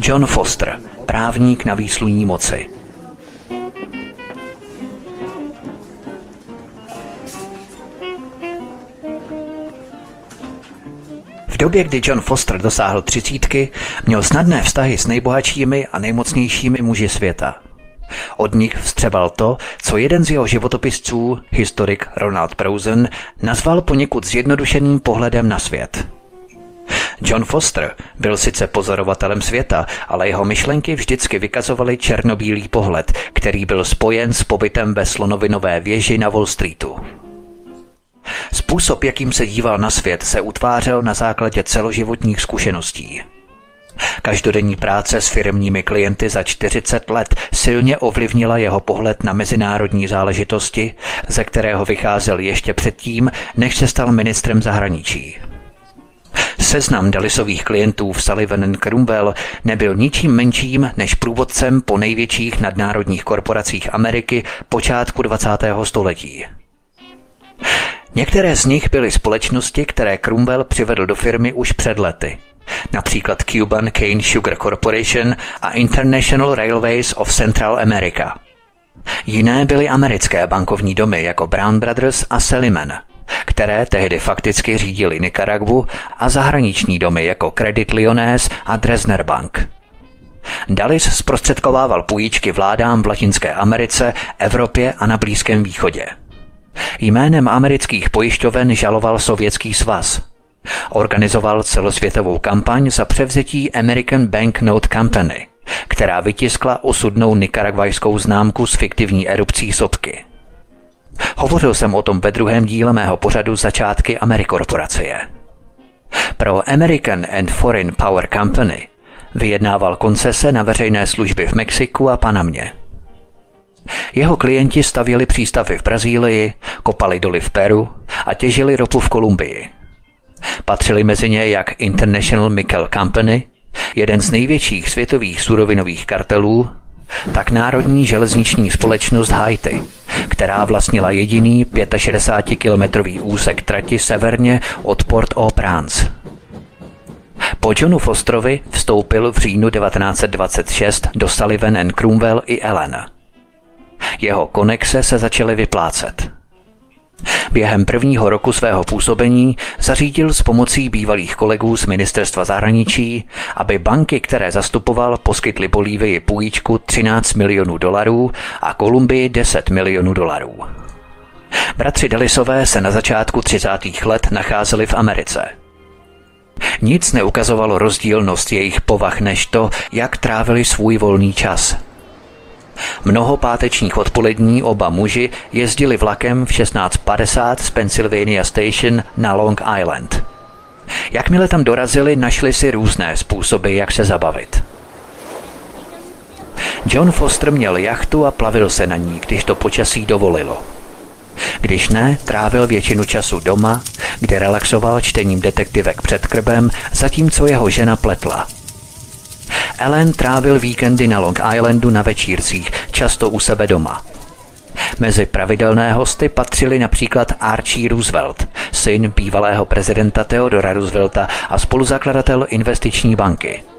John Foster, právník na výsluní moci. V době, kdy John Foster dosáhl 30, měl snadné vztahy s nejbohatšími a nejmocnějšími muži světa. Od nich vstřebal to, co jeden z jeho životopisců, historik Ronald Prausen, nazval poněkud zjednodušeným pohledem na svět. John Foster byl sice pozorovatelem světa, ale jeho myšlenky vždycky vykazovaly černobílý pohled, který byl spojen s pobytem ve slonovinové věži na Wall Streetu. Způsob, jakým se díval na svět, se utvářel na základě celoživotních zkušeností. Každodenní práce s firemními klienty za 40 let silně ovlivnila jeho pohled na mezinárodní záležitosti, ze kterého vycházel ještě předtím, než se stal ministrem zahraničí. Seznam Dullisových klientů v Sullivan & Cromwell nebyl ničím menším než průvodcem po největších nadnárodních korporacích Ameriky počátku 20. století. Některé z nich byly společnosti, které Cromwell přivedl do firmy už před lety. Například Cuban Cane Sugar Corporation a International Railways of Central America. Jiné byly americké bankovní domy jako Brown Brothers a Salomon, které tehdy fakticky řídili Nikaragvu, a zahraniční domy jako Credit Lyonnais a Dresdner Bank. Dulles zprostředkovával půjčky vládám v Latinské Americe, Evropě a na Blízkém východě. Jménem amerických pojišťoven žaloval Sovětský svaz. Organizoval celosvětovou kampaň za převzetí American Banknote Company, která vytiskla osudnou nikaragvajskou známku s fiktivní erupcí sopky. Hovořil jsem o tom ve druhém díle mého pořadu Začátky Amerikorporacie. Pro American and Foreign Power Company vyjednával koncese na veřejné služby v Mexiku a Panamě. Jeho klienti stavěli přístavy v Brazílii, kopali doly v Peru a těžili ropu v Kolumbii. Patřili mezi ně jak International Nickel Company, jeden z největších světových surovinových kartelů, tak Národní železniční společnost Haiti, která vlastnila jediný 65-kilometrový úsek trati severně od Port-au-Prince. Po Johnu Fosterovi vstoupil v říjnu 1926 do Sullivan & Cromwell i Allen. Jeho konexe se začaly vyplácet. Během prvního roku svého působení zařídil s pomocí bývalých kolegů z ministerstva zahraničí, aby banky, které zastupoval, poskytly Bolívii půjčku $13 milionů a Kolumbii $10 milionů. Bratři Dullisové se na začátku 30. let nacházeli v Americe. Nic neukazovalo rozdílnost jejich povah než to, jak trávili svůj volný čas. Mnoho pátečních odpolední oba muži jezdili vlakem v 16:50 z Pennsylvania Station na Long Island. Jakmile tam dorazili, našli si různé způsoby, jak se zabavit. John Foster měl jachtu a plavil se na ní, když to počasí dovolilo. Když ne, trávil většinu času doma, kde relaxoval čtením detektivek před krbem, zatímco jeho žena pletla. Allen trávil víkendy na Long Islandu na večírcích, často u sebe doma. Mezi pravidelné hosty patřili například Archie Roosevelt, syn bývalého prezidenta Theodora Roosevelta a spoluzakladatel investiční banky.